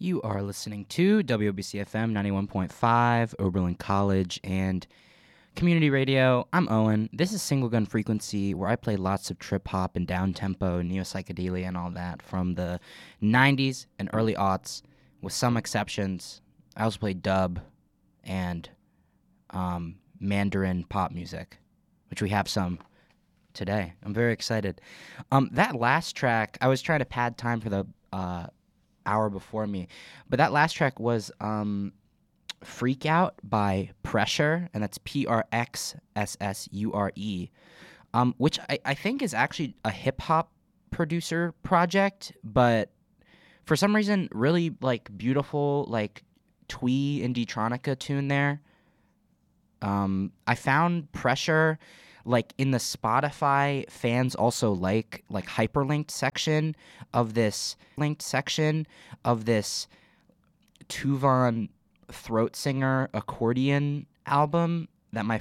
You are listening to WBC FM 91.5, Oberlin College, and Community Radio. I'm Owen. This is Single Gun Frequency, where I play lots of trip-hop and down-tempo, neo-psychedelia and all that from the 90s and early aughts, with some exceptions. I also play dub and Mandarin pop music, which we have some today. I'm very excited. That last track, I was trying to pad time for the hour before me, but that last track was Freak Out by Pressure, and that's Prxssure, which I think is actually a hip-hop producer project, but for some reason really like beautiful like twee indie-tronica tune there. I found Pressure like in the Spotify fans also like hyperlinked section of this Tuvon throat singer accordion album that my